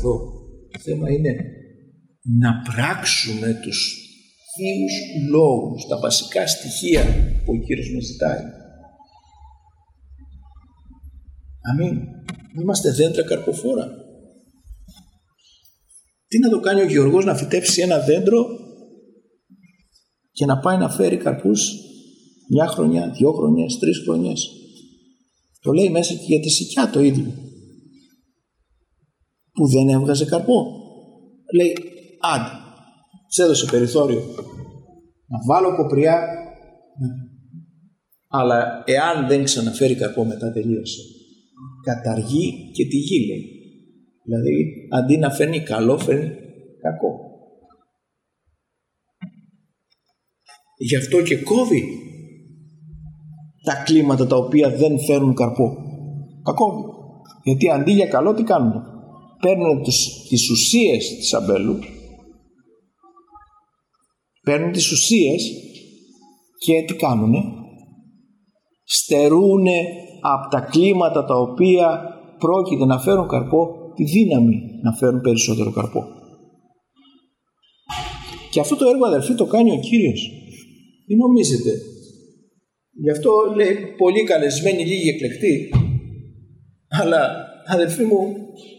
εδώ. Το θέμα είναι να πράξουμε τους θείους λόγους, τα βασικά στοιχεία που ο Κύριος μας ζητάει. Αμήν. Είμαστε δέντρα καρποφόρα. Τι να το κάνει ο γεωργός να φυτέψει ένα δέντρο και να πάει να φέρει καρπούς 1 χρονιά, 2 χρονιές, 3 χρονιές. Το λέει μέσα και για τη σικιά το ίδιο. Που δεν έβγαζε καρπό. Λέει, άντε, σε έδωσε περιθώριο να βάλω κοπριά, αλλά εάν δεν ξαναφέρει καρπό μετά τελείωσε. Καταργεί και τη γη, λέει. Δηλαδή, αντί να φέρνει καλό, φέρνει κακό. Γι' αυτό και κόβει τα κλίματα τα οποία δεν φέρνουν καρπό. Τα κόβει. Γιατί αντί για καλό τι κάνουν? Παίρνουν τις ουσίες της αμπέλου, παίρνουν τις ουσίες και τι κάνουνε? Στερούνε από τα κλίματα τα οποία πρόκειται να φέρουν καρπό τη δύναμη να φέρουν περισσότερο καρπό. Και αυτό το έργο, αδερφοί, το κάνει ο Κύριος. Τι νομίζετε? Γι' αυτό λέει πολύ καλεσμένοι, λίγοι εκλεκτοί. Αλλά αδερφοί μου,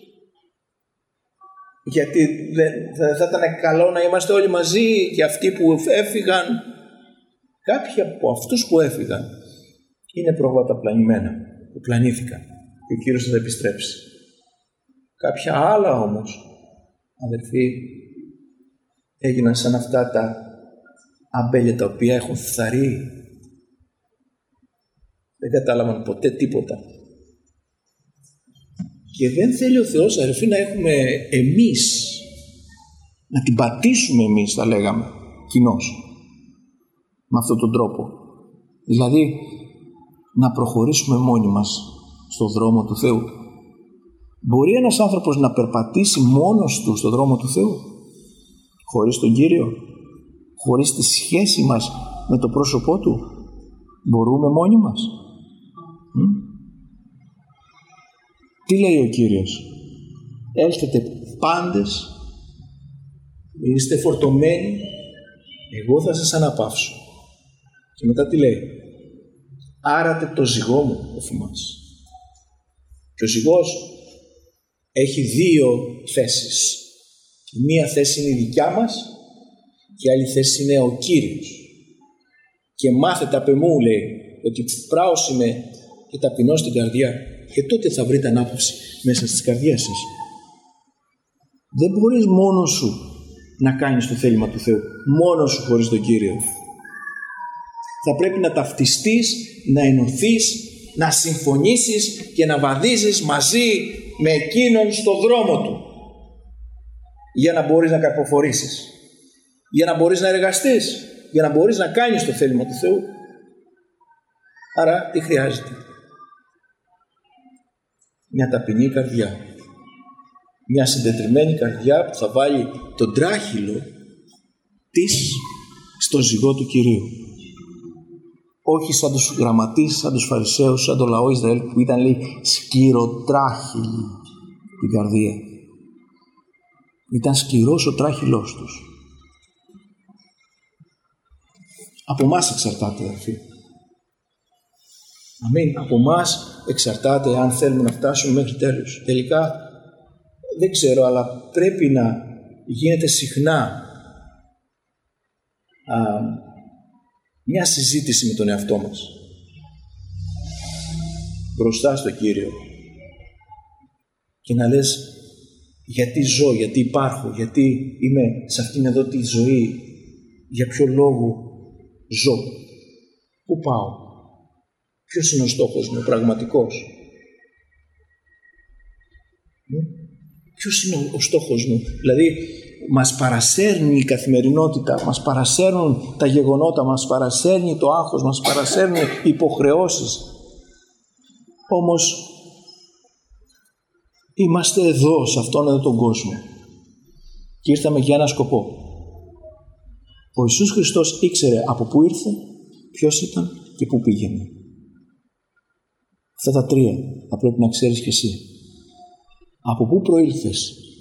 γιατί δεν θα ήταν καλό να είμαστε όλοι μαζί και αυτοί που έφυγαν? Κάποιοι από αυτούς που έφυγαν είναι πρόβατα πλανημένα, που πλανήθηκαν και ο Κύριος θα τα επιστρέψει. Κάποια άλλα όμως, αδερφοί, έγιναν σαν αυτά τα αμπέλια τα οποία έχουν φθαρεί. Δεν κατάλαβαν ποτέ τίποτα. Και δεν θέλει ο Θεός, αδερφοί, να έχουμε εμείς, να την πατήσουμε εμείς, θα λέγαμε, κοινώς, με αυτόν τον τρόπο. Δηλαδή, να προχωρήσουμε μόνοι μας στον δρόμο του Θεού. Μπορεί ένας άνθρωπος να περπατήσει μόνος του στον δρόμο του Θεού, χωρίς τον Κύριο, χωρίς τη σχέση μας με το πρόσωπό Του? Μπορούμε μόνοι μας? Τι λέει ο Κύριος? Έλθετε πάντες, είστε φορτωμένοι, εγώ θα σας αναπαύσω. Και μετά τι λέει? Άρατε το ζυγό μου, ο θυμάσαι. Και ο ζυγός έχει 2 θέσεις. Η μία θέση είναι η δικιά μας και η άλλη θέση είναι ο Κύριος. Και μάθετε απ' εμού, λέει, ότι πράος είμαι και ταπεινός στην καρδιά, και τότε θα βρείτε ανάπαυση μέσα στις καρδιές σας. Δεν μπορείς μόνος σου να κάνεις το θέλημα του Θεού, μόνος σου χωρίς τον Κύριο. Θα πρέπει να ταυτιστείς, να ενωθείς, να συμφωνήσεις και να βαδίζεις μαζί με εκείνον στον δρόμο του, για να μπορείς να καρποφορήσεις, για να μπορείς να εργαστείς, για να μπορείς να κάνεις το θέλημα του Θεού. Άρα τι χρειάζεται? Μια ταπεινή καρδιά, μια συντετριμμένη καρδιά που θα βάλει τον τράχυλο της στο ζυγό του Κυρίου. Όχι σαν τους γραμματείς, σαν τους Φαρισαίους, σαν το λαό Ισραήλ που ήταν, λέει, σκυροτράχυλοι την καρδία. Ήταν σκυρός ο τράχυλός τους. Από εμάς εξαρτάται, αδερφοί. Αμήν. Από εμάς εξαρτάται αν θέλουμε να φτάσουμε μέχρι τέλους. Τελικά δεν ξέρω, αλλά πρέπει να γίνεται συχνά μια συζήτηση με τον εαυτό μας μπροστά στο Κύριο και να λες γιατί ζω, γιατί υπάρχω, γιατί είμαι σε αυτήν εδώ τη ζωή, για ποιο λόγο ζω, πού πάω, ποιος είναι ο στόχος μου, ο πραγματικός, ποιος είναι ο στόχος μου? Δηλαδή μας παρασέρνει η καθημερινότητα, μας παρασέρνουν τα γεγονότα, μας παρασέρνει το άγχος, μας παρασέρνει οι υποχρεώσεις. Όμως είμαστε εδώ, σε αυτόν εδώ τον κόσμο και ήρθαμε για ένα σκοπό. Ο Ιησούς Χριστός ήξερε από πού ήρθε, ποιος ήταν και πού πήγαινε. Αυτά τα 3 θα πρέπει να ξέρεις και εσύ. Από πού προήλθες